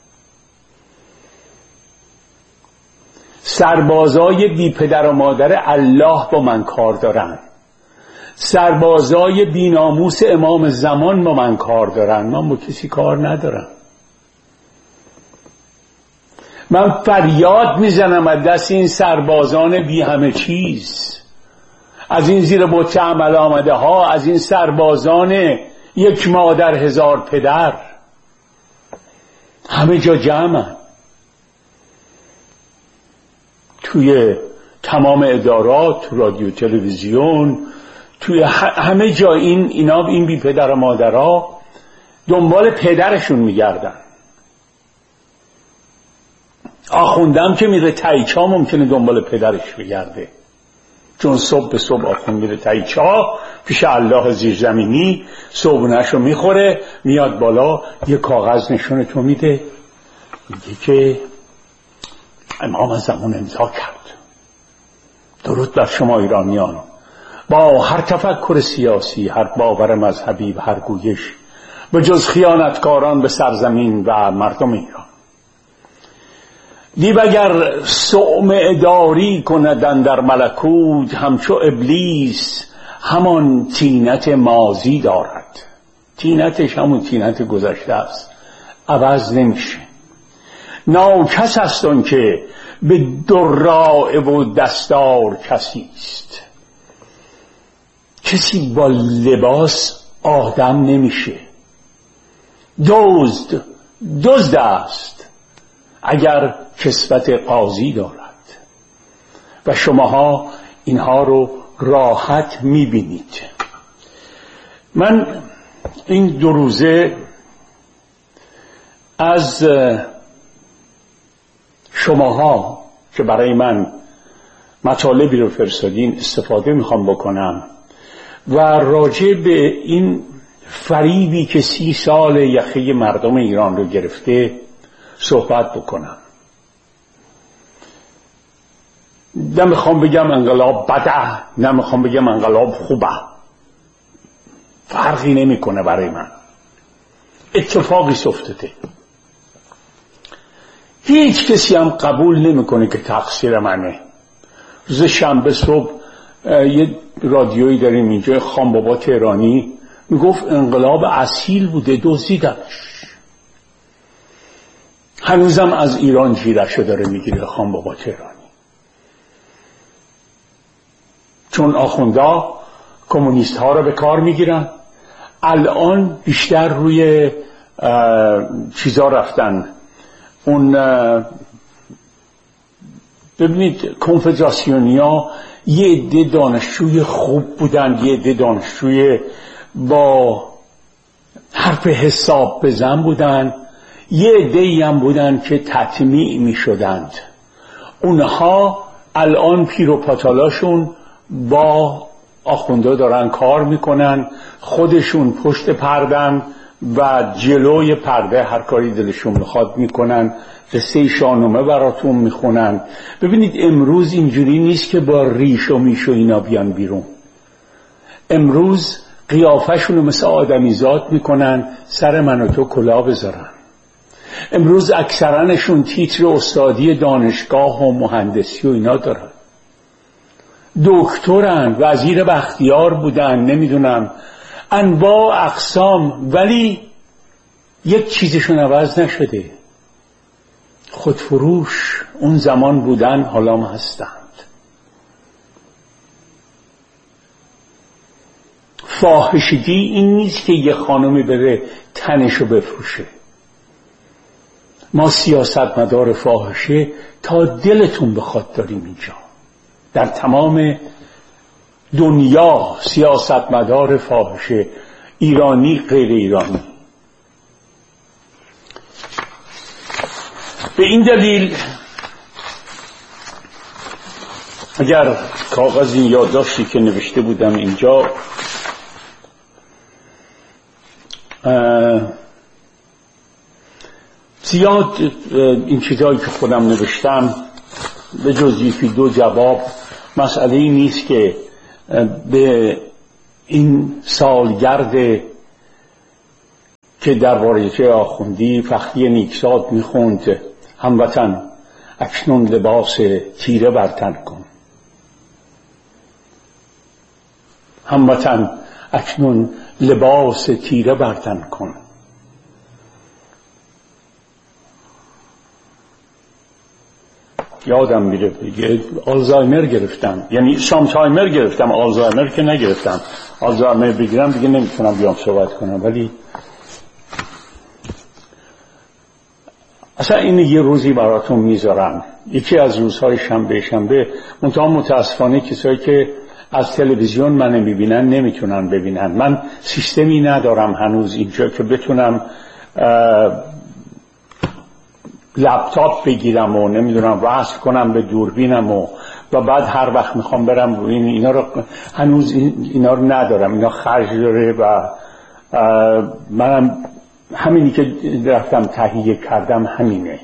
سربازای بی پدر و مادر الله با من کار دارند، سربازای بی ناموس امام زمان با من کار دارند. من با کسی کار ندارم. من فریاد میزنم از دست این سربازان بی همه چیز، از این زیر بت عمل آمده ها، از این سربازان یک مادر هزار پدر، همه جا جمعن، توی تمام ادارات، تو رادیو تلویزیون، توی همه جا این اینا این بی پدر و مادرها دنبال پدرشون میگردن. آخوندم که میره تایچا ممکنه دنبال پدرش بگرده، چون صبح به صبح آخوند میره تایچا پیش الله زیرزمینی، صبحونه‌شو میخوره، میاد بالا یه کاغذ نشونه تو میده، میگه که امام زمان امضا کرد، درود بر شما ایرانیان، با هر تفکر سیاسی، هر باور مذهبی و هر گویش، به جز خیانتکاران به سرزمین و مردم ایران، دیو اگر صومعه داری کندن در ملکوت، همچو ابلیس همان طینت ماضی دارد. طینتش همون طینت گذشته است، عوض نمیشه. ناکس است اون که به دراعه و دستار کسی است. کسی با لباس آدم نمیشه. دزد دزد است اگر کسوت قاضی دارد. و شماها اینها رو راحت میبینید. من این دو روزه از شماها که برای من مطالبی رو فرستادین استفاده میخوام بکنم و راجع به این فریبی که سی سال یخه مردم ایران رو گرفته صحبت بکنم. نمیخوام بگم انقلاب بده، نمیخوام بگم انقلاب خوبه، فرقی نمیکنه برای من. اتفاقی افتاده. هیچ کسی هم قبول نمیکنه که تقصیر منه. روز شنبه صبح یه رادیویی داریم اینجا، خان بابا تهرانی میگفت انقلاب اصیل بوده، دزدیدنش. هنوزم از ایران جیره‌شو داره میگیره خان بابا تهرانی، چون آخوندا کمونیست ها رو به کار میگیرن. الان بیشتر روی چیزا رفتن. اون ببینید کنفدراسیونیا یه عده دانشجوی خوب بودن، یه عده دانشجوی با حرف حساب بزن بودن، یه عده‌ای هم بودن که تطمیع می شدند. اونها الان پیر و پاتالاشون با آخونده دارن کار میکنن، خودشون پشت پردن و جلوی پرده هر کاری دلشون میخواد میکنن، قصه شاهنامه براتون میخونن. ببینید امروز اینجوری نیست که با ریش و میش و اینا بیان بیرون. امروز قیافشونو مثل آدمیزاد میکنن، سر من و تو کلاه بذارن. امروز اکثرانشون تیتر استادی دانشگاه و مهندسی و اینا دارن، دکترن، وزیر بختیار بودن، نمیدونم انواع اقسام، ولی یک چیزشون عوض نشده. خودفروش اون زمان بودن، حالا هم هستند. فاحشگی این نیست که یه خانمی بره تنشو بفروشه. ما سیاستمدار فاحشه تا دلتون بخواد داریم اینجا، در تمام دنیا سیاستمدار فاحشه، ایرانی غیر ایرانی. به این دلیل اگر کاغذ این یادداشتی که نوشته بودم اینجا زیاد این چیزایی که خودم نوشتم به جز یکی دو جواب مسئله ای نیست که به این سالگرد که در واریته آخوندی فخری نیکزاد میخوند هموطن اکنون لباس تیره بر تن کن، هموطن اکنون لباس تیره بر تن کن. یادم میره بگه آلزایمر گرفتم، یعنی سامتایمر گرفتم، آلزایمر که نگرفتم. آلزایمر بگیرم دیگه نمیتونم بیام صحبت کنم، ولی اصلا این یه روزی براتون میذارم، یکی از روزهای شنبه شنبه منتها متاسفانه کسایی که از تلویزیون من میبینن نمیتونن ببینن. من سیستمی ندارم هنوز اینجا که بتونم لپتاپ بگیرم و نمیدونم وصل کنم به دوربینم و و بعد هر وقت میخوام برم رو این اینا رو هنوز اینا رو ندارم، اینا خرج داره و منم همینی که رفتم تهیه کردم همینه،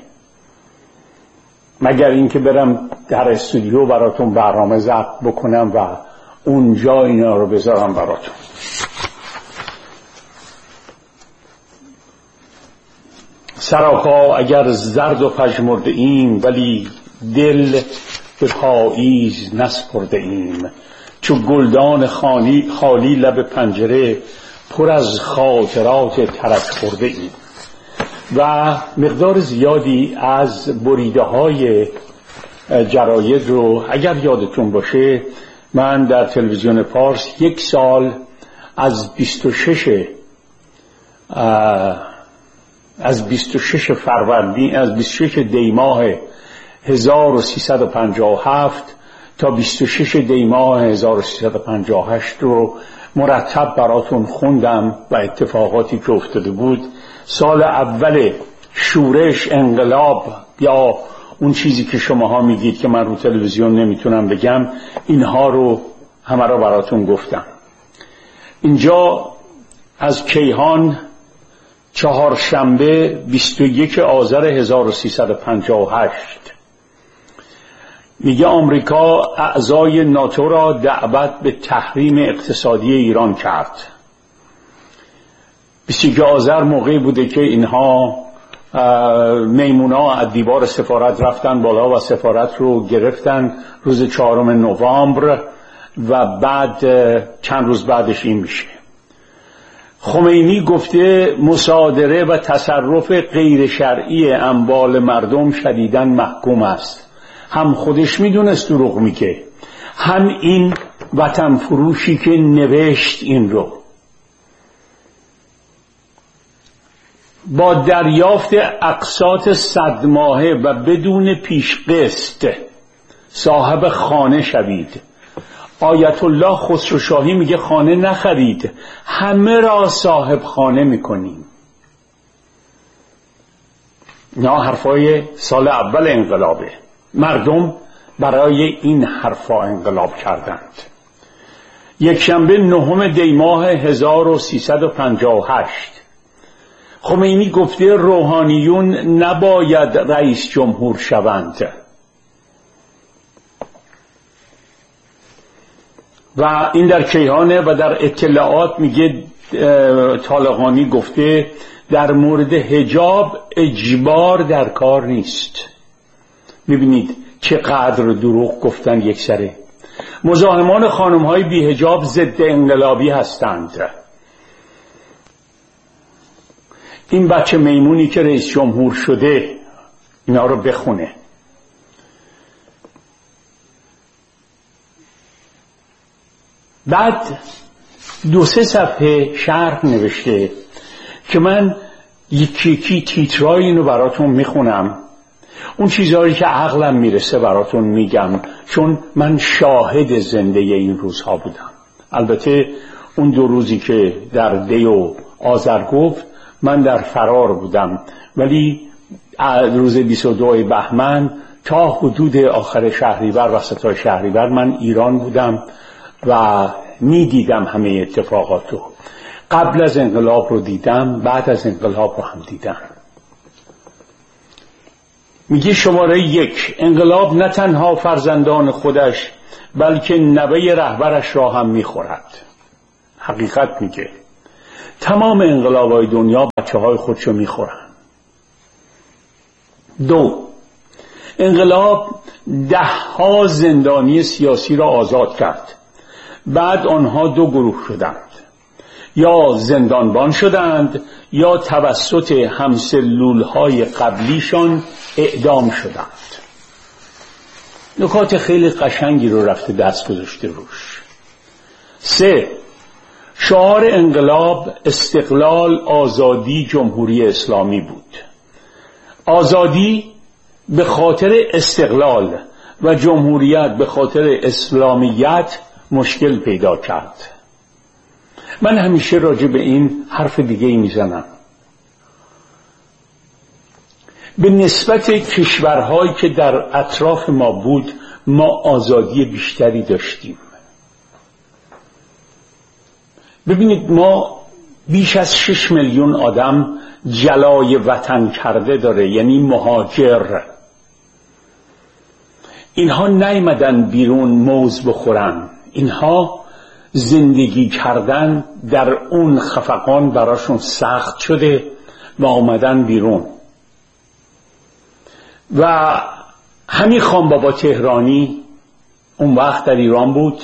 مگر اینکه برم در استودیو براتون برنامه ضبط بکنم و اونجا اینا رو بذارم براتون. سراپا اگر زرد و پژمرده ایم، ولی دل به پاییز نسپرده ایم. چو گلدان خالی, خالی لب پنجره، پر از خاطرات ترک خورده ایم. و مقدار زیادی از بریده های جراید رو اگر یادتون باشه من در تلویزیون پارس یک سال از بیست و شش از بیست و شش فروردین از بیست و شش دی ماه هزار و سیصد و پنجاه و هفت تا بیست و شش دی ماه هزار و سیصد و پنجاه و هشت رو مرتب براتون خوندم و اتفاقاتی که افتاده بود. سال اول شورش، انقلاب یا اون چیزی که شماها میگید که من رو تلویزیون نمیتونم بگم، اینها رو همه رو براتون گفتم. اینجا از کیهان چهارشنبه بیست و یک آذر هزار و سیصد و پنجاه و هشت میگه آمریکا اعضای ناتو را دعوت به تحریم اقتصادی ایران کرد. بیست و یک آذر موقعی بوده که اینها میمونا از دیوار سفارت رفتن بالا و سفارت رو گرفتن روز چهارم نوامبر و بعد چند روز بعدش این میشه. خمینی گفته مصادره و تصرف غیر شرعی اموال مردم شدیداً محکوم است. هم خودش میدونست دروغ میگه، هم این وطن فروشی که نوشت این رو. با دریافت اقساط صد ماهه و بدون پیش قسط صاحب خانه شوید. آیت الله خسرو شاهی میگه خانه نخرید، همه را صاحب خانه میکنیم. نه حرفای سال اول انقلابه. مردم برای این حرفا انقلاب کردند. یک شنبه نهم دی ماه هزار و سیصد و پنجاه و هشت خمینی گفته روحانیون نباید رئیس جمهور شوند و این در کیهانه. و در اطلاعات میگه طالقانی گفته در مورد حجاب اجبار در کار نیست. میبینید چقدر دروغ گفتن یک سره. مزاحمان خانم های بی حجاب ضد انقلابی هستند. این بچه میمونی که رئیس جمهور شده اینا رو بخونه. بعد دو سه صفحه شرح نوشته که من یکی یکی تیترای اینو براتون میخونم. اون چیزهایی که عقلم میرسه براتون میگم، چون من شاهد زنده این روزها بودم. البته اون دو روزی که در دی و آذر گفت من در فرار بودم، ولی روز بیست و دو بهمن تا حدود آخر شهریور، وسطای شهریور من ایران بودم و میدیدم همه اتفاقاتو. قبل از انقلاب رو دیدم، بعد از انقلاب رو هم دیدم. میگه شماره یک، انقلاب نه تنها فرزندان خودش بلکه نوه رهبرش را هم میخورد. حقیقت میگه تمام انقلاب‌های دنیا بچه های خودشو میخورن. دو، انقلاب ده ها زندانی سیاسی را آزاد کرد. بعد آنها دو گروه شدند، یا زندانبان شدند یا توسط همسلولهای قبلیشان اعدام شدند. نکات خیلی قشنگی رو رفته دست گذاشته روش. سه، شعار انقلاب استقلال، آزادی، جمهوری اسلامی بود. آزادی به خاطر استقلال و جمهوریت به خاطر اسلامیت مشکل پیدا کرد. من همیشه راجع به این حرف دیگه ای میزنم. به نسبت کشورهایی که در اطراف ما بود ما آزادی بیشتری داشتیم. ببینید ما بیش از شش میلیون آدم جلای وطن کرده داره، یعنی مهاجر. اینها نیامدن بیرون موز بخورن، اینها زندگی کردن در اون خفقان براشون سخت شده و آمدن بیرون. و همین خان بابا تهرانی اون وقت در ایران بود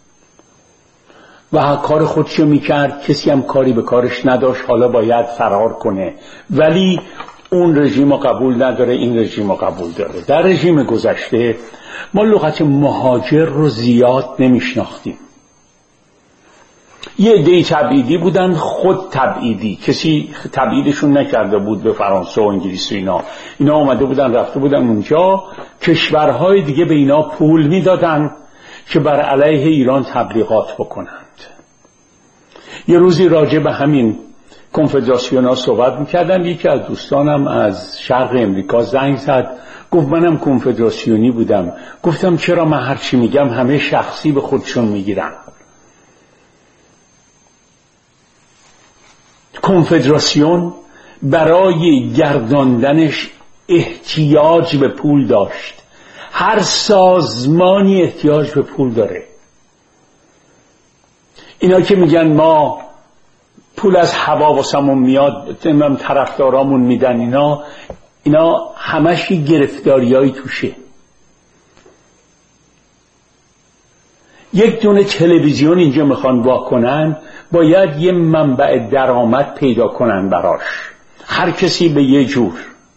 و کار خودشو میکرد، کسی هم کاری به کارش نداشت، حالا باید فرار کنه، ولی اون رژیم رو قبول نداره، این رژیم رو قبول داره. در رژیم گذشته ما لغت مهاجر رو زیاد نمیشناختیم. یه عده تبعیدی بودن، خود تبعیدی، کسی تبعیدشون نکرده بود به فرانسه و انگلیس و اینا. اینا آمده بودن رفته بودن اونجا، کشورهای دیگه به اینا پول میدادن که بر علیه ایران تبلیغات بکنند. یه روزی راجع به همین کنفدراسیون ها صحبت میکردم، یکی از دوستانم از شرق امریکا زنگ زد، گفت منم کنفدراسیونی بودم. گفتم چرا؟ من هرچی میگم همه شخصی به خودشون میگیرن. کنفدراسیون برای گرداندنش احتیاج به پول داشت. هر سازمانی احتیاج به پول داره. اینا که میگن ما پول از هوا واسمون میاد، تمام طرفدارامون میدن، اینا اینا همش گرفتاریایی توشه. یک دونه تلویزیون اینجا میخوان واکنن، باید یه منبع درآمد پیدا کنن براش، هر کسی به یه جور.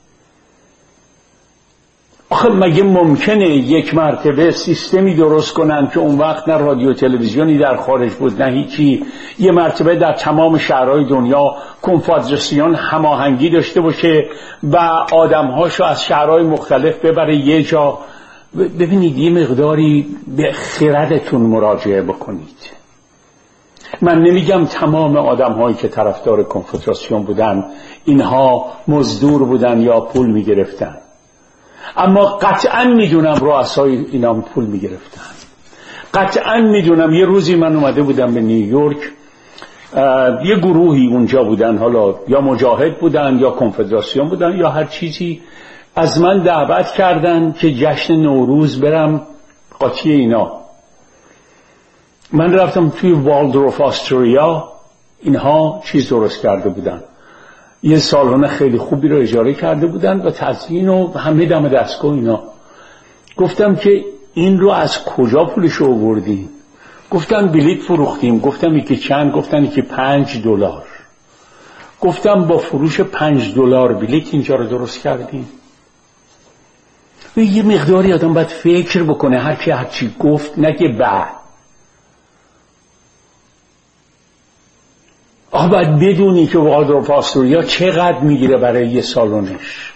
آخه مگه ممکنه یک مرتبه سیستمی درست کنن که اون وقت نه رادیو تلویزیونی در خارج بود نه هیچی، یه مرتبه در تمام شهرهای دنیا کنفدراسیون هماهنگی داشته باشه و آدمهاشو از شهرهای مختلف ببره یه جا؟ ببینید یه مقداری به خردتون مراجعه بکنید. من نمیگم تمام آدمهایی که طرفدار کنفدراسیون بودن اینها مزدور بودن یا پول میگرفتن، اما قطعا میدونم رؤسای اینا پول میگرفتن. قطعا میدونم. یه روزی من اومده بودم به نیویورک، یه گروهی اونجا بودن، حالا یا مجاهد بودن یا کنفدراسیون بودن یا هر چیزی، از من دعوت کردن که جشن نوروز برم قاطی اینا. من رفتم توی والدورف آستوریا، اینها چیز درست کرده بودن، یه سالن خیلی خوبی رو اجاره کرده بودن و تزیین و همه دم دستگاه اینا. گفتم که این رو از کجا پولش آوردین؟ گفتن بلیط فروختیم. گفتم یکی چند؟ گفتن که پنج دلار. گفتم با فروش پنج دلار بلیط اینجا رو درست کردیم؟ یه مقداری آدم باید فکر بکنه، هر کی هر چی گفت نگه بعد. آه باید بدونی که والدورف آستوریا چقدر میگیره برای یه سالنش.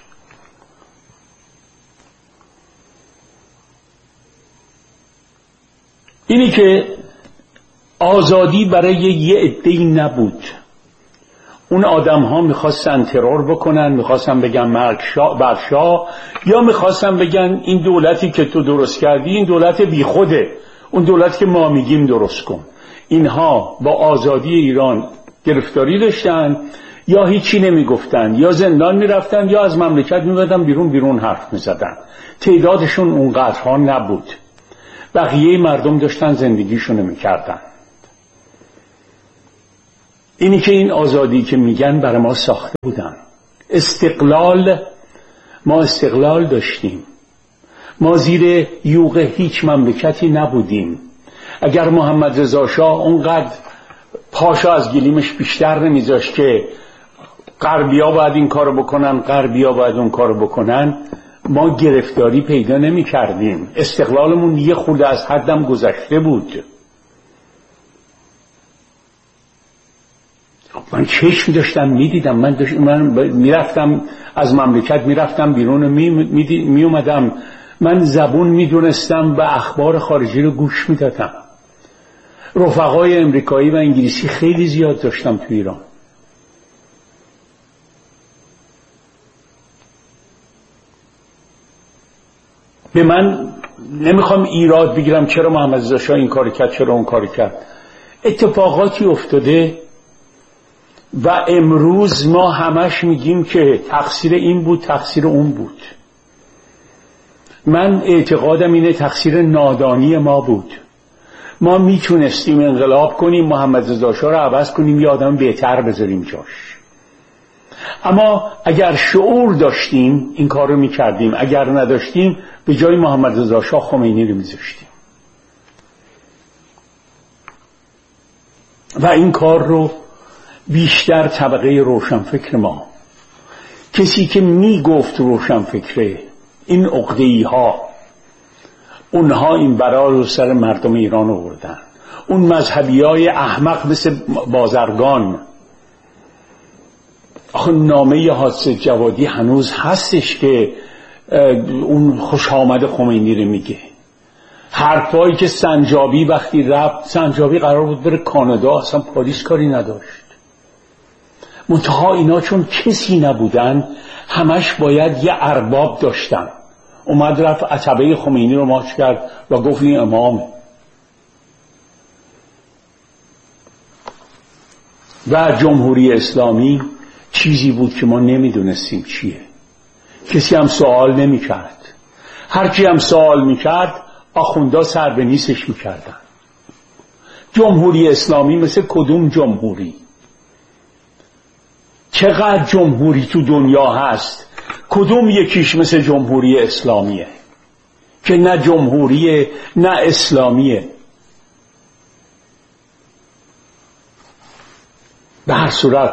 اینی که آزادی برای یه عده‌ای نبود. اون آدم ها میخواستن ترور بکنن، میخواستن بگن مرگ بر شاه، یا میخواستن بگن این دولتی که تو درست کردی این دولت بی خوده، اون دولت که ما میگیم درست کن. اینها با آزادی ایران گرفتاری داشتن، یا هیچی نمیگفتن، یا زندان میرفتن، یا از مملکت میبادن بیرون بیرون حرف میزدن. تعدادشون اونقدرها نبود. بقیه مردم داشتن زندگیشونو میکردن. اینی که این آزادی که میگن برای ما ساخته بودن. استقلال، ما استقلال داشتیم، ما زیر یوغ هیچ مملکتی نبودیم. اگر محمد رضا شاه اونقدر پاشا از گلیمش بیشتر نمیذاشت که غربیا باید این کارو بکنن، غربیا باید اون کارو بکنن، ما گرفتاری پیدا نمی کردیم. استقلالمون یه خورده از حدم گذشته بود. من چشم داشتم میدیدم، من, داشت من میرفتم از مملکت، میرفتم بیرون، می, می, می اومدم، من زبون میدونستم و اخبار خارجی رو گوش میدادم. رفقای امریکایی و انگلیسی خیلی زیاد داشتم تو ایران. به من نمیخوام ایراد بگیرم چرا محمد رضا شاه این کار کرد، چرا اون کار کرد. اتفاقاتی افتاده و امروز ما همش میگیم که تقصیر این بود، تقصیر اون بود. من اعتقادم اینه تقصیر نادانی ما بود. ما میتونستیم انقلاب کنیم، محمد رضا شاه رو عوض کنیم، یه آدم بهتر بذاریم جاش. اما اگر شعور داشتیم این کار رو میکردیم، اگر نداشتیم به جای محمد رضا شاه خمینی رو میذاشتیم. و این کار رو بیشتر طبقه روشنفکر ما، کسی که میگفت روشنفکره، این عقده‌ای ها، اونها این بلا رو سر مردم ایران آوردن. اون مذهبی های احمق مثل بازرگان. آخه نامه حادثه جوادی هنوز هستش که اون خوش آمد خمینی رو میگه. حرفایی که سنجابی وقتی رفت، سنجابی قرار بود بره کانادا، اصلا پاریس کاری نداشت. منتها اینا چون کسی نبودن همش باید یه ارباب داشتن. اومد رفت عتبه خمینی رو ماچ کرد و گفت این امامه. و جمهوری اسلامی چیزی بود که ما نمیدونستیم چیه. کسی هم سوال نمی کرد. هرکی هم سوال می کرد آخوندا سر به نیستش می کردن. جمهوری اسلامی مثل کدوم جمهوری؟ چقدر جمهوری تو دنیا هست؟ کدوم یکیش مثل جمهوری اسلامیه که نه جمهوریه نه اسلامیه؟ به هر صورت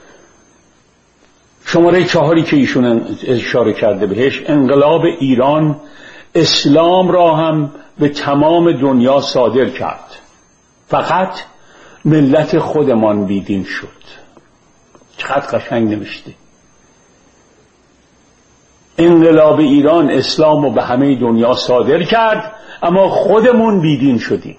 شماره چهاری که ایشون اشاره کرده بهش، انقلاب ایران اسلام را هم به تمام دنیا صادر کرد، فقط ملت خودمان بیدین شد. چقدر قشنگ نوشته. انقلاب ایران اسلام رو به همه دنیا صادر کرد، اما خودمون بیدین شدیم.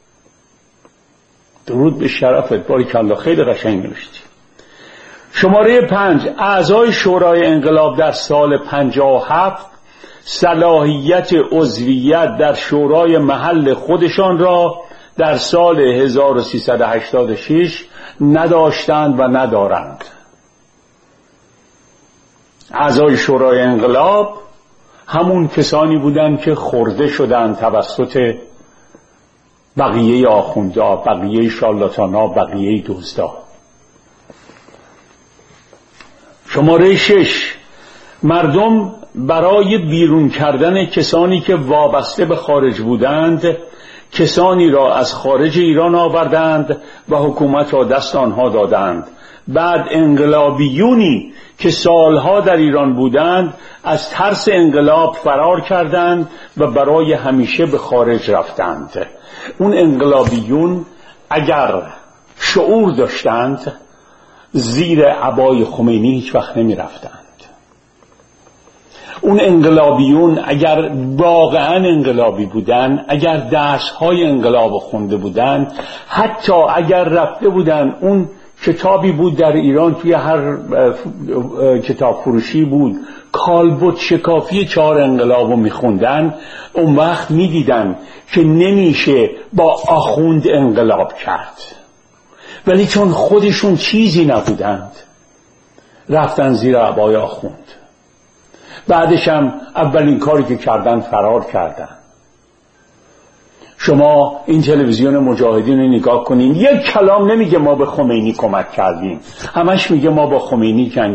درود به شرفت، باریکالله، خیلی قشنگ نوشتی. شماره پنج، اعضای شورای انقلاب در سال پنجاه و هفت صلاحیت عضویت در شورای محل خودشان را در سال هزار و سیصد و هشتاد و شش نداشتند و ندارند. اعضای شورای انقلاب همون کسانی بودند که خورده شدند توسط بقیه آخوندا، بقیه شارلاتانا، بقیه دزدا. شماره شش، مردم برای بیرون کردن کسانی که وابسته به خارج بودند کسانی را از خارج ایران آوردند و حکومت را دست آنها دادند. بعد انقلابیونی که سالها در ایران بودند از ترس انقلاب فرار کردند و برای همیشه به خارج رفتند. اون انقلابیون اگر شعور داشتند زیر عبای خمینی هیچ وقت نمی رفتند. اون انقلابیون اگر واقعا انقلابی بودن، اگر درس‌های انقلاب خونده بودن، حتی اگر رفته بودن اون کتابی بود در ایران توی هر کتاب فروشی بود، کالبد شکافی چهار انقلاب رو میخوندن، اون وقت میدیدن که نمیشه با آخوند انقلاب کرد. ولی چون خودشون چیزی نبودند رفتن زیر عبای آخوند. بعدش هم اولین کاری که کردن فرار کردن. شما این تلویزیون مجاهدین رو نگاه کنین، یک کلام نمیگه ما به خمینی کمک کردیم، همش میگه ما با خمینی جنگ